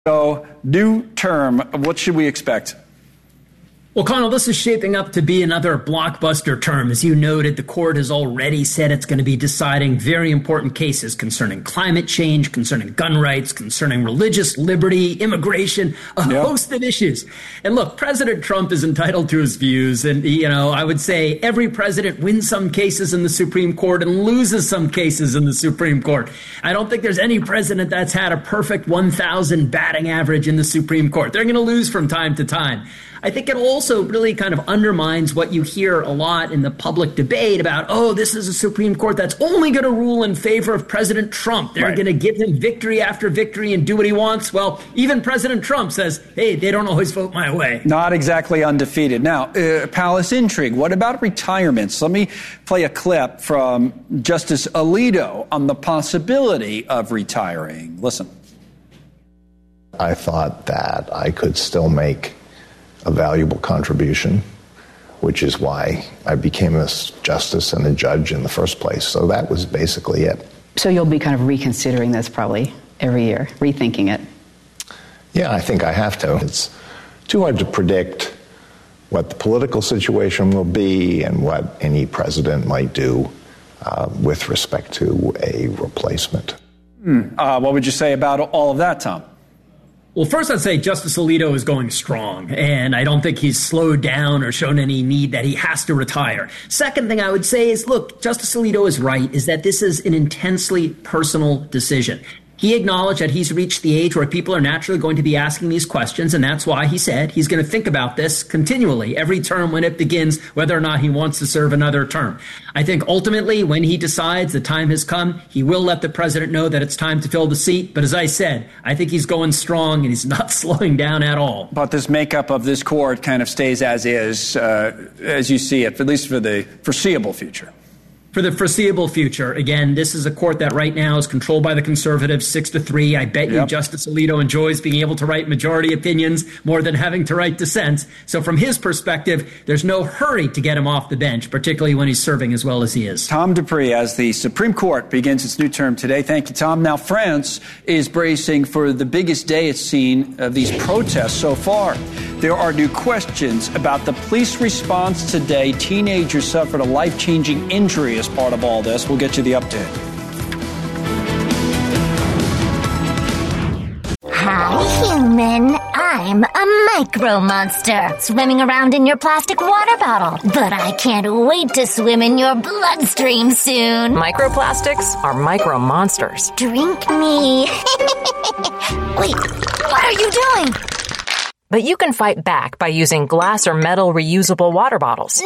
So, new term, what should we expect? Well, Connell, this is shaping up to be another blockbuster term. As you noted, the court has already said it's going to be deciding very important cases concerning climate change, concerning gun rights, concerning religious liberty, immigration, a host of issues. And look, President Trump is entitled to his views. And, I would say every president wins some cases in the Supreme Court and loses some cases in the Supreme Court. I don't think there's any president that's had a perfect 1,000 batting average in the Supreme Court. They're going to lose from time to time. I think it also really kind of undermines what you hear a lot in the public debate about, this is a Supreme Court that's only going to rule in favor of President Trump. They're going to give him victory after victory and do what he wants. Well, even President Trump says, hey, they don't always vote my way. Not exactly undefeated. Now, palace intrigue. What about retirements? Let me play a clip from Justice Alito on the possibility of retiring. Listen. I thought that I could still make a valuable contribution, which is why I became a justice and a judge in the first place. So that was basically it. So you'll be kind of reconsidering this probably every year, rethinking it? Yeah, I think I have to. It's too hard to predict what the political situation will be and what any president might do with respect to a replacement. What would you say about all of that, Tom? Well, first I'd say Justice Alito is going strong, and I don't think he's slowed down or shown any need that he has to retire. Second thing I would say is, look, Justice Alito is right, is that this is an intensely personal decision. He acknowledged that he's reached the age where people are naturally going to be asking these questions, and that's why he said he's going to think about this continually, every term when it begins, whether or not he wants to serve another term. I think ultimately, when he decides the time has come, he will let the president know that it's time to fill the seat. But as I said, I think he's going strong, and he's not slowing down at all. But this makeup of this court kind of stays as is, as you see it, at least for the foreseeable future. For the foreseeable future, again, this is a court that right now is controlled by the conservatives 6-3. I bet you Justice Alito enjoys being able to write majority opinions more than having to write dissents. So from his perspective, there's no hurry to get him off the bench, particularly when he's serving as well as he is. Tom Dupree, as the Supreme Court begins its new term today. Thank you, Tom. Now, France is bracing for the biggest day it's seen of these protests so far. There are new questions about the police response today. Teenagers suffered a life-changing injury as part of all this. We'll get you the update. Hi, human. I'm a micro monster swimming around in your plastic water bottle. But I can't wait to swim in your bloodstream soon. Microplastics are micro monsters. Drink me. Wait, what are you doing? But you can fight back by using glass or metal reusable water bottles.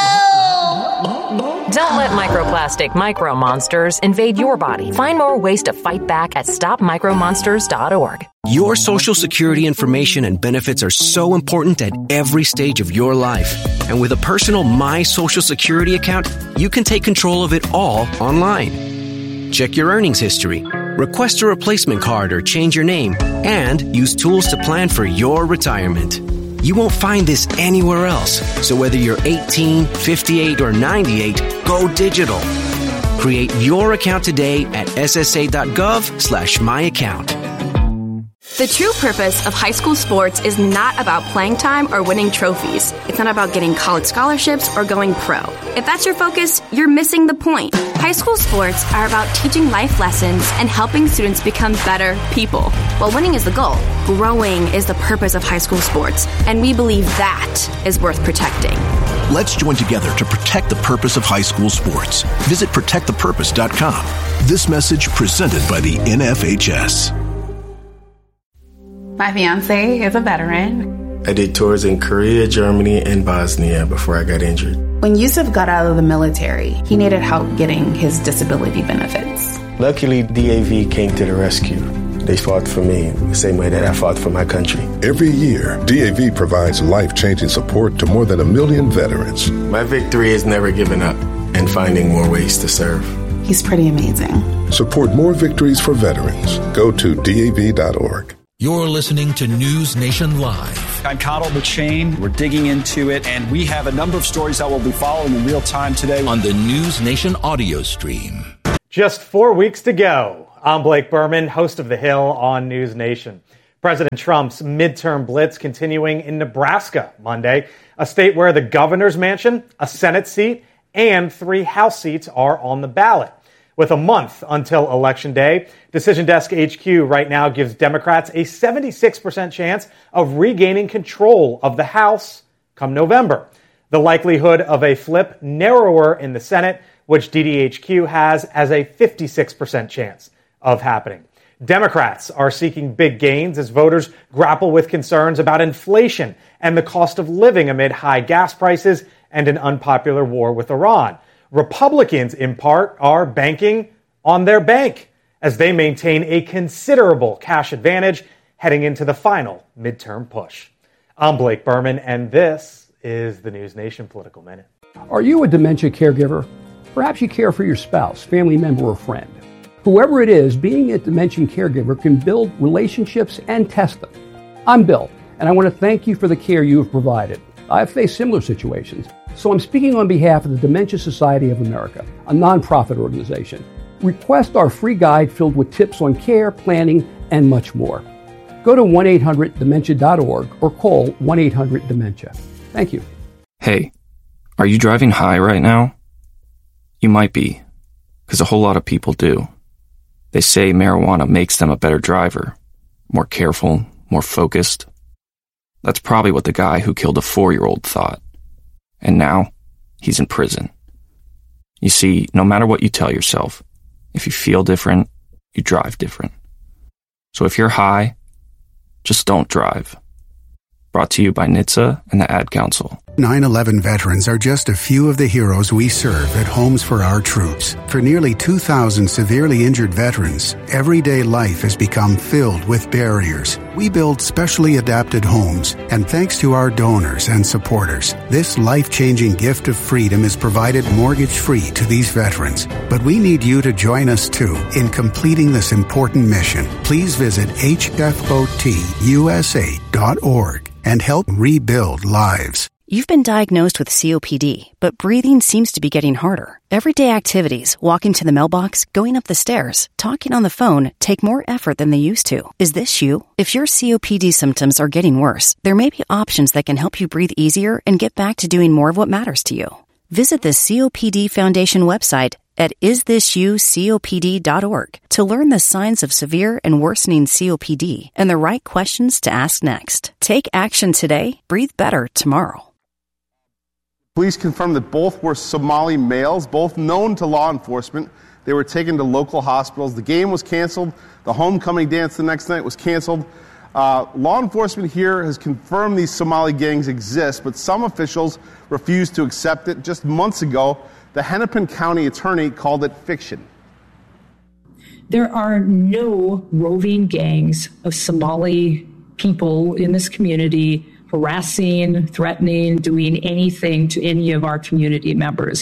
No! Don't let microplastic micro monsters invade your body. Find more ways to fight back at stopmicromonsters.org. Your Social Security information and benefits are so important at every stage of your life. And with a personal My Social Security account, you can take control of it all online. Check your earnings history, request a replacement card or change your name, and use tools to plan for your retirement. You won't find this anywhere else. So whether you're 18, 58, or 98, go digital. Create your account today at ssa.gov/myaccount. The true purpose of high school sports is not about playing time or winning trophies. It's not about getting college scholarships or going pro. If that's your focus, you're missing the point. High school sports are about teaching life lessons and helping students become better people. While winning is the goal, growing is the purpose of high school sports, and we believe that is worth protecting. Let's join together to protect the purpose of high school sports. Visit protectthepurpose.com. This message presented by the NFHS. My fiance is a veteran. I did tours in Korea, Germany, and Bosnia before I got injured. When Yusuf got out of the military, he needed help getting his disability benefits. Luckily, DAV came to the rescue. They fought for me the same way that I fought for my country. Every year, DAV provides life-changing support to more than 1 million veterans. My victory is never giving up and finding more ways to serve. He's pretty amazing. Support more victories for veterans. Go to DAV.org. You're listening to News Nation Live. I'm Connell McShane. We're digging into it, and we have a number of stories that we'll be following in real time today on the News Nation audio stream. Just 4 weeks to go. I'm Blake Berman, host of The Hill on News Nation. President Trump's midterm blitz continuing in Nebraska Monday, a state where the governor's mansion, a Senate seat, and 3 House seats are on the ballot. With a month until Election Day, Decision Desk HQ right now gives Democrats a 76% chance of regaining control of the House come November. The likelihood of a flip narrower in the Senate, which DDHQ has as a 56% chance of happening. Democrats are seeking big gains as voters grapple with concerns about inflation and the cost of living amid high gas prices and an unpopular war with Iran. Republicans, in part, are banking on their bank as they maintain a considerable cash advantage heading into the final midterm push. I'm Blake Berman, and this is the News Nation Political Minute. Are you a dementia caregiver? Perhaps you care for your spouse, family member, or friend. Whoever it is, being a dementia caregiver can build relationships and test them. I'm Bill, and I want to thank you for the care you have provided. I've faced similar situations, so I'm speaking on behalf of the Dementia Society of America, a nonprofit organization. Request our free guide filled with tips on care, planning, and much more. Go to 1-800-DEMENTIA.org or call 1-800-DEMENTIA. Thank you. Hey, are you driving high right now? You might be, because a whole lot of people do. They say marijuana makes them a better driver, more careful, more focused. That's probably what the guy who killed a 4-year-old thought. And now, he's in prison. You see, no matter what you tell yourself, if you feel different, you drive different. So if you're high, just don't drive. Brought to you by NHTSA and the Ad Council. 9/11 veterans are just a few of the heroes we serve at Homes for Our Troops. For nearly 2,000 severely injured veterans, everyday life has become filled with barriers. We build specially adapted homes, and thanks to our donors and supporters, this life-changing gift of freedom is provided mortgage-free to these veterans. But we need you to join us, too, in completing this important mission. Please visit hfotusa.org and help rebuild lives. You've been diagnosed with COPD, but breathing seems to be getting harder. Everyday activities, walking to the mailbox, going up the stairs, talking on the phone, take more effort than they used to. Is this you? If your COPD symptoms are getting worse, there may be options that can help you breathe easier and get back to doing more of what matters to you. Visit the COPD Foundation website at isthisyoucopd.org to learn the signs of severe and worsening COPD and the right questions to ask next. Take action today, breathe better tomorrow. Police confirmed that both were Somali males, both known to law enforcement. They were taken to local hospitals. The game was canceled. The homecoming dance the next night was canceled. Law enforcement here has confirmed these Somali gangs exist, but some officials refused to accept it. Just months ago, the Hennepin County attorney called it fiction. There are no roving gangs of Somali people in this community harassing, threatening, doing anything to any of our community members.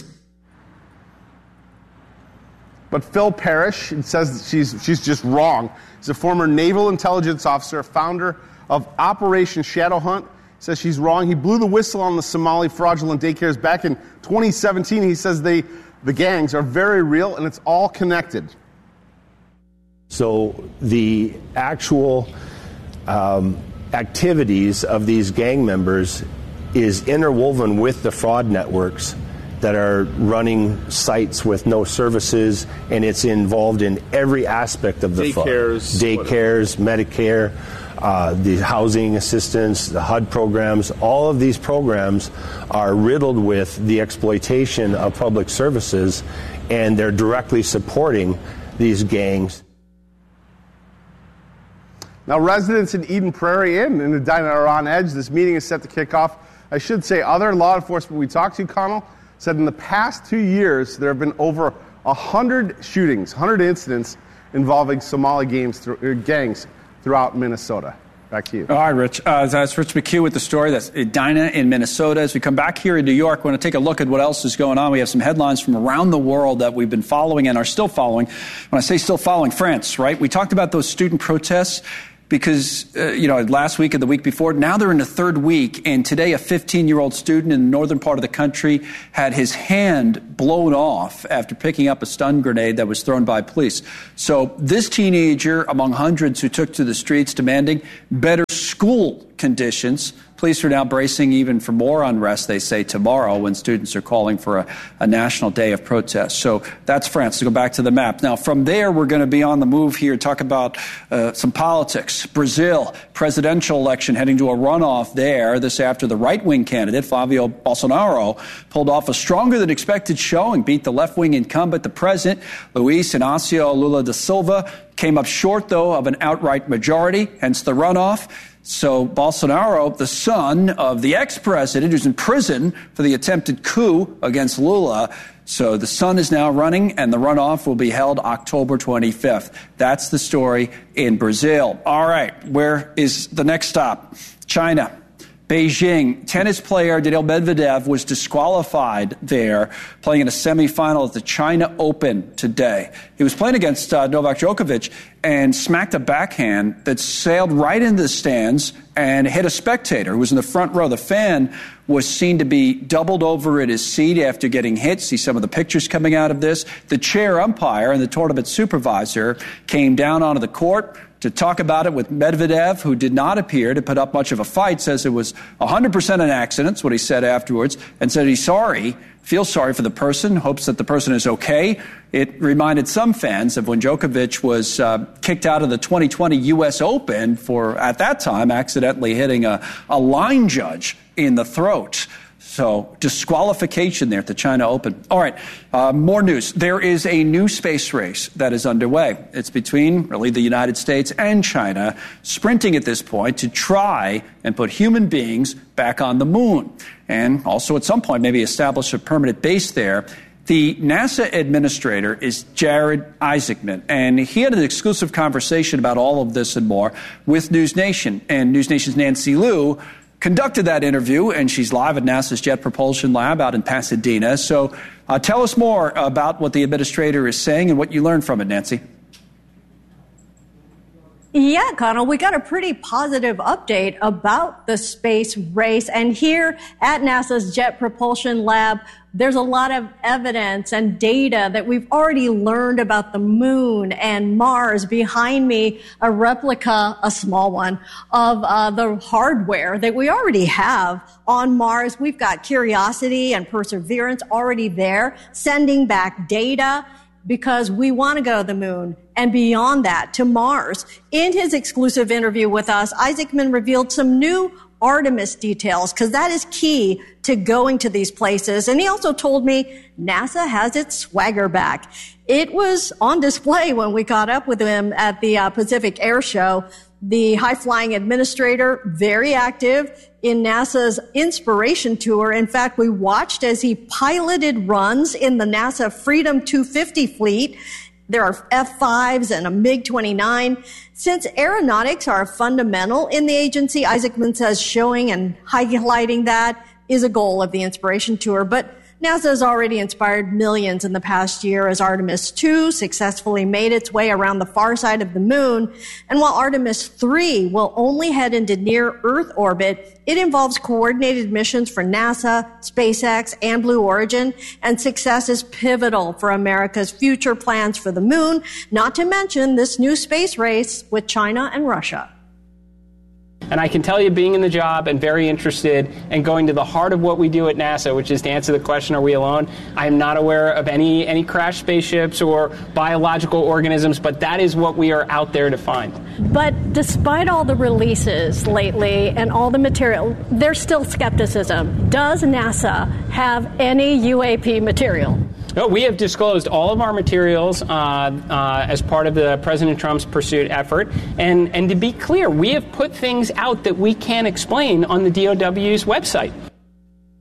But Phil Parrish says that she's just wrong. He's a former naval intelligence officer, founder of Operation Shadow Hunt. Says she's wrong. He blew the whistle on the Somali fraudulent daycares back in 2017. He says the gangs are very real and it's all connected. So the actual activities of these gang members is interwoven with the fraud networks that are running sites with no services, and it's involved in every aspect of the fraud. Daycares, Medicare, the housing assistance, the HUD programs. All of these programs are riddled with the exploitation of public services, and they're directly supporting these gangs. Now, residents in Eden Prairie Inn in Edina are on edge. This meeting is set to kick off. I should say other law enforcement we talked to, Connell, said in the past 2 years there have been over 100 shootings, 100 incidents involving Somali gangs throughout Minnesota. Back to you. All right, Rich. That's Rich McHugh with the story. That's Edina in Minnesota. As we come back here in New York, we want to take a look at what else is going on. We have some headlines from around the world that we've been following and are still following. When I say still following, France, right? We talked about those student protests. because, last week and the week before, now they're in the third week. And today, a 15-year-old student in the northern part of the country had his hand blown off after picking up a stun grenade that was thrown by police. So this teenager, among hundreds who took to the streets demanding better school conditions, police are now bracing even for more unrest, they say, tomorrow when students are calling for a national day of protest. So that's France. To go back to the map. Now, from there, we're going to be on the move here, talk about some politics. Brazil, presidential election heading to a runoff there. This after the right-wing candidate, Flavio Bolsonaro, pulled off a stronger than expected showing, beat the left-wing incumbent, the president, Luiz Inácio Lula da Silva. Came up short, though, of an outright majority, hence the runoff. So Bolsonaro, the son of the ex-president who's in prison for the attempted coup against Lula. So the son is now running, and the runoff will be held October 25th. That's the story in Brazil. All right, where is the next stop? China. Beijing. Tennis player Daniil Medvedev was disqualified there, playing in a semifinal at the China Open today. He was playing against Novak Djokovic and smacked a backhand that sailed right into the stands and hit a spectator who was in the front row. The fan was seen to be doubled over in his seat after getting hit. See some of the pictures coming out of this. The chair umpire and the tournament supervisor came down onto the court to talk about it with Medvedev, who did not appear to put up much of a fight, says it was 100% an accident, that's what he said afterwards, and said he's sorry, feels sorry for the person, hopes that the person is okay. It reminded some fans of when Djokovic was kicked out of the 2020 U.S. Open for, at that time, accidentally hitting a line judge in the throat. So disqualification there at the China Open. All right, more news. There is a new space race that is underway. It's between really the United States and China, sprinting at this point to try and put human beings back on the moon. And also at some point maybe establish a permanent base there. The NASA administrator is Jared Isaacman, and he had an exclusive conversation about all of this and more with News Nation. And News Nation's Nancy Liu conducted that interview, and she's live at NASA's Jet Propulsion Lab out in Pasadena. So tell us more about what the administrator is saying and what you learned from it, Nancy. Yeah, Connell, we got a pretty positive update about the space race. And here at NASA's Jet Propulsion Lab, there's a lot of evidence and data that we've already learned about the moon and Mars. Behind me, a replica, a small one, of the hardware that we already have on Mars. We've got Curiosity and Perseverance already there, sending back data, because we want to go to the moon and beyond that to Mars. In his exclusive interview with us, Isaacman revealed some new Artemis details, because that is key to going to these places. And he also told me NASA has its swagger back. It was on display when we caught up with him at the Pacific Air Show. The high-flying administrator, very active in NASA's Inspiration Tour. In fact, we watched as he piloted runs in the NASA Freedom 250 fleet. There are F-5s and a MiG-29. Since aeronautics are fundamental in the agency, Isaacman says showing and highlighting that is a goal of the Inspiration Tour. But NASA has already inspired millions in the past year as Artemis 2 successfully made its way around the far side of the moon. And while Artemis 3 will only head into near-Earth orbit, it involves coordinated missions for NASA, SpaceX, and Blue Origin, and success is pivotal for America's future plans for the moon, not to mention this new space race with China and Russia. And I can tell you, being in the job and very interested and going to the heart of what we do at NASA, which is to answer the question, are we alone? I am not aware of any crashed spaceships or biological organisms, but that is what we are out there to find. But despite all the releases lately and all the material, there's still skepticism. Does NASA have any UAP material? No, we have disclosed all of our materials as part of the President Trump's pursuit effort. And to be clear, we have put things out that we can't explain on the DOW's website.